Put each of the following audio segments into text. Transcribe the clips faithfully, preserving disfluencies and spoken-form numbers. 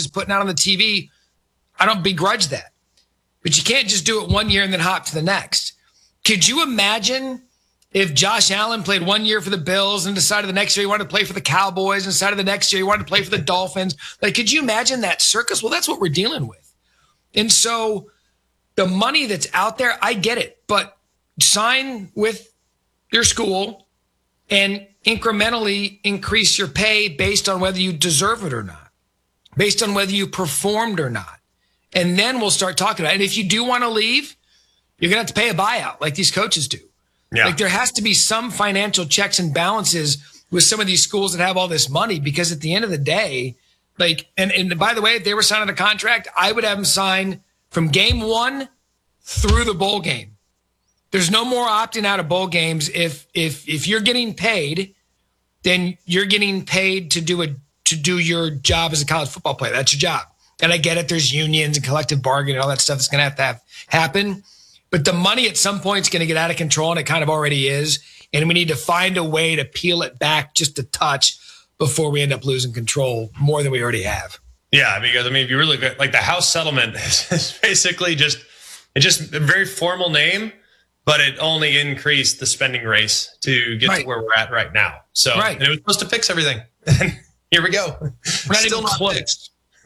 is putting out on the T V, I don't begrudge that. But you can't just do it one year and then hop to the next. Could you imagine if Josh Allen played one year for the Bills and decided the next year he wanted to play for the Cowboys and decided the next year he wanted to play for the Dolphins? Like, could you imagine that circus? Well, that's what we're dealing with. And so the money that's out there, I get it. But sign with your school and incrementally increase your pay based on whether you deserve it or not, based on whether you performed or not. And then we'll start talking about it. And if you do want to leave, you're going to have to pay a buyout like these coaches do. Yeah. Like there has to be some financial checks and balances with some of these schools that have all this money, because at the end of the day, like, and, and by the way, if they were signing a contract, I would have them sign from game one through the bowl game. There's no more opting out of bowl games. If, if, if you're getting paid, then you're getting paid to do a, to do your job as a college football player. That's your job. And I get it. There's unions and collective bargaining and all that stuff that's going to have to have happen. But the money at some point is going to get out of control, and it kind of already is. And we need to find a way to peel it back just a touch before we end up losing control more than we already have. Yeah, because, I mean, if you really – like the House settlement is basically just – it's just a very formal name, but it only increased the spending race to get right to where we're at right now. So right. And it was supposed to fix everything. And here we go. We're not Still even not close. Fixed.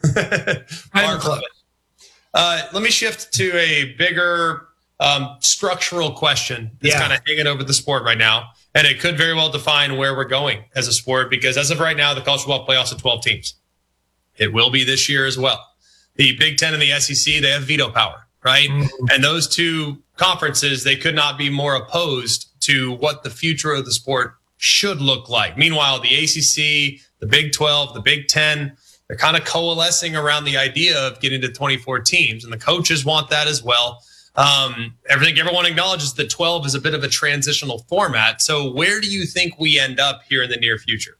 uh, let me shift to a bigger um, structural question that's yeah. kind of hanging over the sport right now. And it could very well define where we're going as a sport, because as of right now, the college football playoffs are twelve teams. It will be this year as well. The Big Ten and the S E C, they have veto power, right? Mm-hmm. And those two conferences, they could not be more opposed to what the future of the sport should look like. Meanwhile, the A C C, the Big twelve, the Big Ten, they're kind of coalescing around the idea of getting to twenty-four teams, and the coaches want that as well. Um, I think everyone acknowledges that twelve is a bit of a transitional format. So where do you think we end up here in the near future?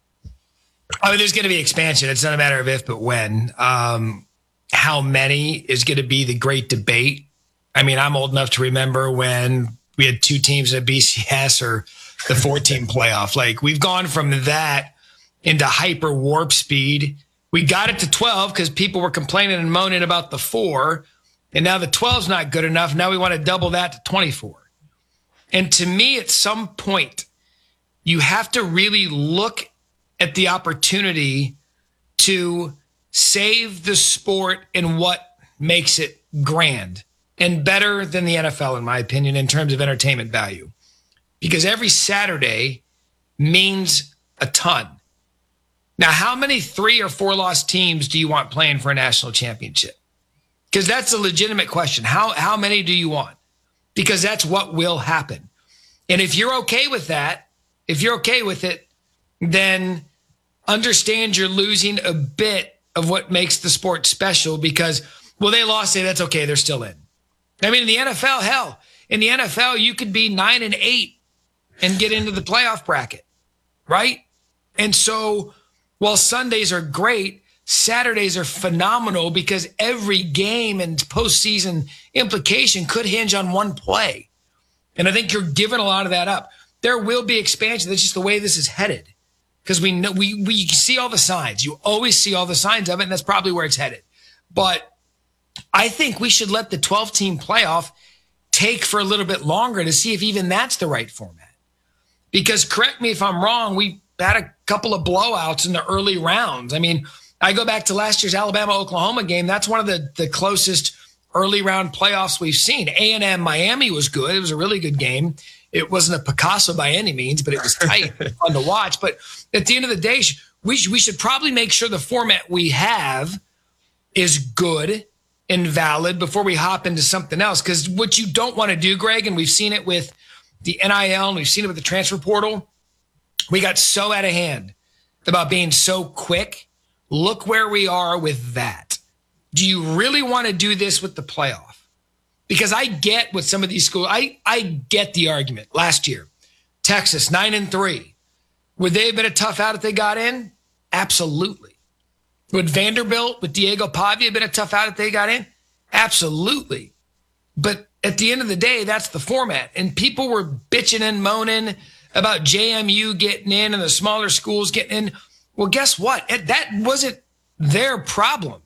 I mean, there's going to be expansion. It's not a matter of if, but when. Um, how many is going to be the great debate. I mean, I'm old enough to remember when we had two teams in a B C S or the four-team playoff. Like, we've gone from that into hyper warp speed. We got it to twelve because people were complaining and moaning about the four. And now the twelve's not good enough. Now we want to double that to twenty-four. And to me, at some point, you have to really look at the opportunity to save the sport in what makes it grand and better than the N F L, in my opinion, in terms of entertainment value. Because every Saturday means a ton. Now, how many three or four loss teams do you want playing for a national championship? Because that's a legitimate question. How, how many do you want? Because that's what will happen. And if you're okay with that, if you're okay with it, then understand you're losing a bit of what makes the sport special, because, well, they lost, say that's okay, they're still in. I mean, in the N F L, hell, in the N F L, you could be nine and eight and get into the playoff bracket, right? And so while Sundays are great, Saturdays are phenomenal, because every game and postseason implication could hinge on one play. And I think you're giving a lot of that up. There will be expansion. That's just the way this is headed. Because we know we we see all the signs. You always see all the signs of it, and that's probably where it's headed. But I think we should let the twelve-team playoff take for a little bit longer to see if even that's the right format. Because, correct me if I'm wrong, we had a couple of blowouts in the early rounds. I mean, I go back to last year's Alabama-Oklahoma game. That's one of the, the closest early round playoffs we've seen. A and M Miami was good. It was a really good game. It wasn't a Picasso by any means, but it was tight, fun to watch. But at the end of the day, we should, we should probably make sure the format we have is good and valid before we hop into something else. Because what you don't want to do, Greg, and we've seen it with the N I L and we've seen it with the transfer portal, we got so out of hand about being so quick. Look where we are with that. Do you really want to do this with the playoff? Because I get what some of these schools, I, I get the argument. Last year, Texas, nine and three. Would they have been a tough out if they got in? Absolutely. Would Vanderbilt with Diego Pavia have been a tough out if they got in? Absolutely. But at the end of the day, that's the format. And people were bitching and moaning about J M U getting in and the smaller schools getting in. Well, guess what? That wasn't their problem.